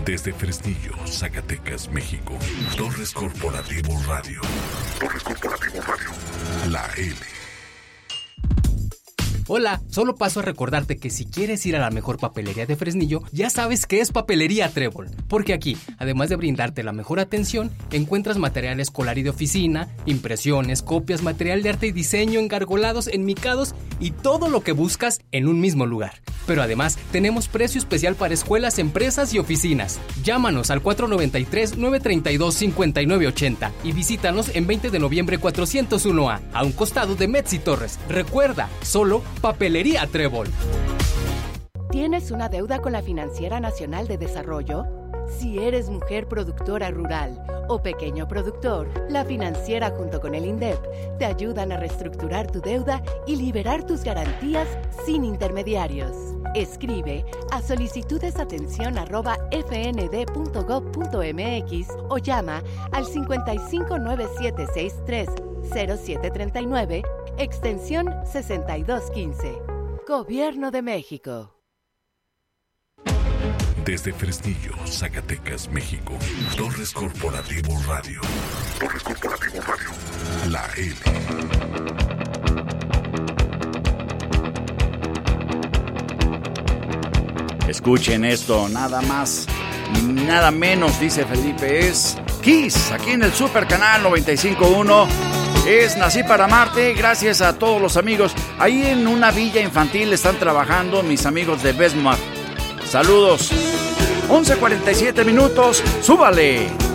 Desde Fresnillo, Zacatecas, México. Torres Corporativo Radio. Torres Corporativo Radio. La L. Hola, solo paso a recordarte que si quieres ir a la mejor papelería de Fresnillo, ya sabes que es Papelería Trébol. Porque aquí, además de brindarte la mejor atención, encuentras material escolar y de oficina, impresiones, copias, material de arte y diseño, engargolados, enmicados y todo lo que buscas en un mismo lugar. Pero además, tenemos precio especial para escuelas, empresas y oficinas. Llámanos al 493-932-5980 y visítanos en 20 de noviembre 401A, a un costado de Metsi Torres. Recuerda, solo Papelería Trébol. ¿Tienes una deuda con la Financiera Nacional de Desarrollo? Si eres mujer productora rural o pequeño productor, la financiera junto con el INDEP te ayudan a reestructurar tu deuda y liberar tus garantías sin intermediarios. Escribe a solicitudesatención@fnd.gov.mx o llama al 5597630739, extensión 6215. Gobierno de México. Desde Fresnillo, Zacatecas, México. Torres Corporativo Radio. Torres Corporativo Radio. La L. Escuchen esto, nada más y nada menos, dice Felipe, es Kiss, aquí en el Super Canal 95.1. Es Nací para Amarte, gracias a todos los amigos. Ahí en una villa infantil están trabajando mis amigos de Besmar. Saludos. 11:47 minutos, súbale.